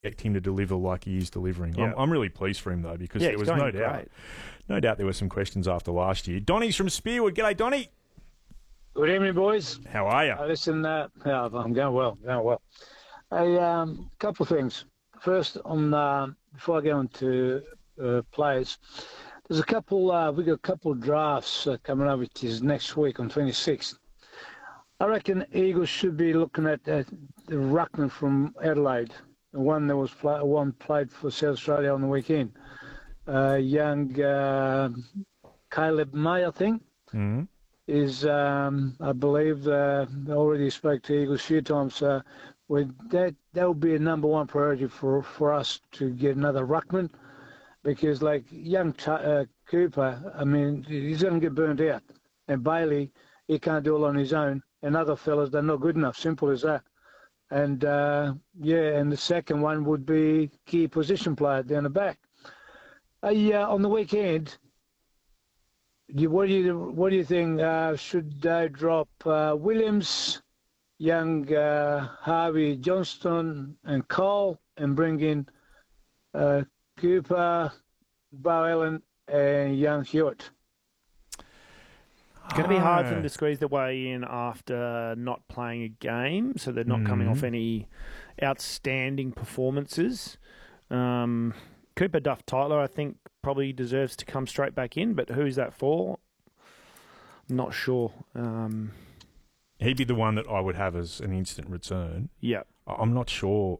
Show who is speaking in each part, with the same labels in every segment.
Speaker 1: expect him to deliver like he is delivering.
Speaker 2: Yeah.
Speaker 1: I'm really pleased for him, though, because there was
Speaker 2: he's
Speaker 1: no
Speaker 2: going
Speaker 1: doubt.
Speaker 2: great.
Speaker 1: No doubt there were some questions after last year. Donnie's from Spearwood. G'day, Donnie.
Speaker 3: Good evening, boys.
Speaker 1: How are you?
Speaker 3: Listen, I'm going well, A couple of things. First, before I go on to players, there's a couple. We got a couple of drafts coming up, which is next week on 26th. I reckon Eagles should be looking at the ruckman from Adelaide, the one that was played for South Australia on the weekend. Young Caleb May, I think.
Speaker 1: Mm-hmm.
Speaker 3: Is I believe already spoke to Eagles a few times. That will be a number one priority for us to get another ruckman, because like young Cooper, I mean, he's going to get burnt out, and Bailey, he can't do it on his own, and other fellas, they're not good enough. Simple as that. And and the second one would be key position player down the back. On the weekend. What do you think? Should they drop Williams, young Harvey Johnston, and Cole, and bring in Cooper, Bo Allen, and young Hewitt?
Speaker 2: It's going to be hard for them to squeeze their way in after not playing a game, so they're not coming off any outstanding performances. Cooper Duff Tyler, I think, probably deserves to come straight back in, but who's that for? Not sure.
Speaker 1: He'd be the one that I would have as an instant return.
Speaker 2: Yeah.
Speaker 1: I'm not sure.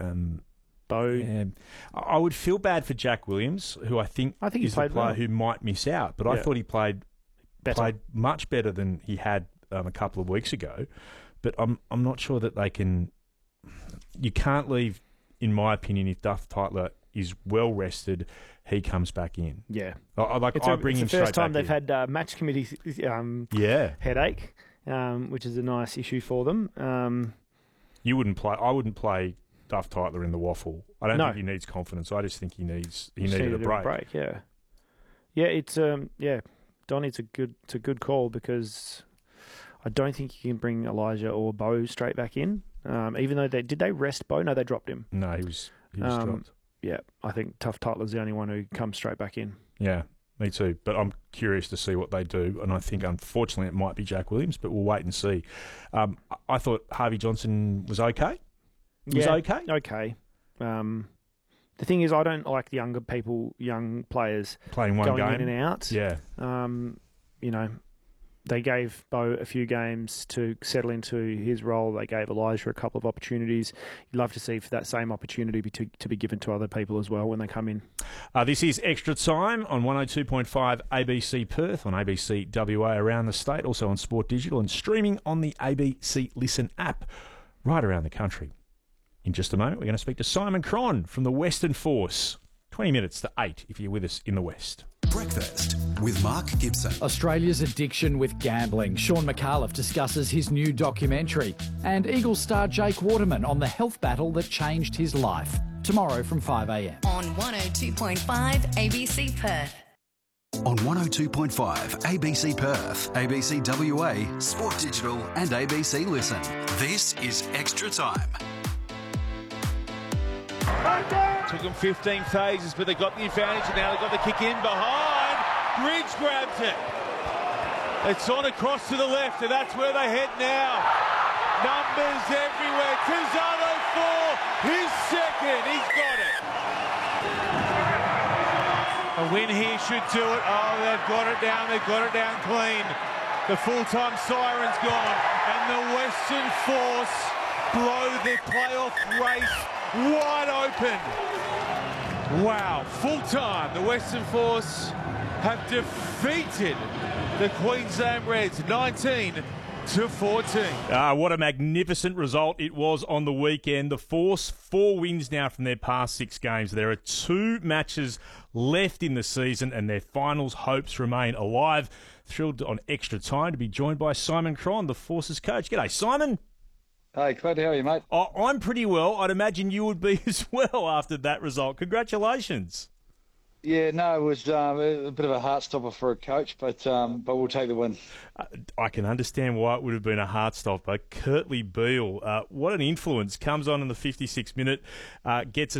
Speaker 2: Bo.
Speaker 1: Yeah. I would feel bad for Jack Williams, who I think
Speaker 2: he
Speaker 1: is the
Speaker 2: played
Speaker 1: player
Speaker 2: well.
Speaker 1: who might miss out, but I thought he played much better than he had a couple of weeks ago. But I'm not sure that they can. You can't leave, in my opinion, if Duff Tyler is well rested, he comes back in.
Speaker 2: Yeah,
Speaker 1: I bring him straight back in.
Speaker 2: It's the first time they've had match committee headache, which is a nice issue for them.
Speaker 1: You wouldn't play. I wouldn't play Duff Tyler in the waffle. I don't think he needs confidence. I just think he needed a break.
Speaker 2: Yeah, it's Donnie, it's a good call, because I don't think you can bring Elijah or Bo straight back in. Even though did they rest Bo? No, they dropped him.
Speaker 1: No, he was dropped.
Speaker 2: Yeah, I think Tough Tyler's the only one who comes straight back in.
Speaker 1: Yeah, me too. But I'm curious to see what they do, and I think, unfortunately, it might be Jack Williams, but we'll wait and see. I thought Harvey Johnson was okay.
Speaker 2: Okay. The thing is, I don't like the young players
Speaker 1: playing one
Speaker 2: going
Speaker 1: game
Speaker 2: in and out.
Speaker 1: Yeah.
Speaker 2: They gave Bo a few games to settle into his role. They gave Elijah a couple of opportunities. You'd love to see for that same opportunity to be given to other people as well when they come in.
Speaker 1: This is Extra Time on 102.5 ABC Perth, on ABC WA around the state, also on Sport Digital, and streaming on the ABC Listen app right around the country. In just a moment, we're going to speak to Simon Cron from the Western Force. 20 minutes to 8 if you're with us in the West.
Speaker 4: Breakfast with Mark Gibson.
Speaker 5: Australia's addiction with gambling. Sean McAuliffe discusses his new documentary. And Eagles star Jake Waterman on the health battle that changed his life. Tomorrow from 5 a.m.
Speaker 6: On 102.5 ABC Perth.
Speaker 4: On 102.5 ABC Perth, ABC WA, Sport Digital and ABC Listen. This is Extra Time.
Speaker 7: Took them 15 phases, but they got the advantage, and now they've got the kick in behind. Ridge grabs it. It's on across to the left, and that's where they head now. Numbers everywhere. Tizzano for his second. He's got it. A win here should do it. Oh, they've got it down. They've got it down clean. The full-time siren's gone, and the Western Force blow the playoff race wide open. Wow, full time. The Western Force have defeated the Queensland Reds 19-14.
Speaker 1: What a magnificent result it was on the weekend. The Force, 4 wins now from their past 6 games. There are 2 matches left in the season, and their finals hopes remain alive. Thrilled on Extra Time to be joined by Simon Cron, the Force's coach. G'day, Simon.
Speaker 8: Hey, Cled, how are you, mate?
Speaker 1: I'm pretty well. I'd imagine you would be as well after that result. Congratulations.
Speaker 8: Yeah, no, it was a bit of a heart stopper for a coach, but we'll take the win.
Speaker 1: I can understand why it would have been a heart stopper. Kurtley Beale, what an influence, comes on in the 56th minute, gets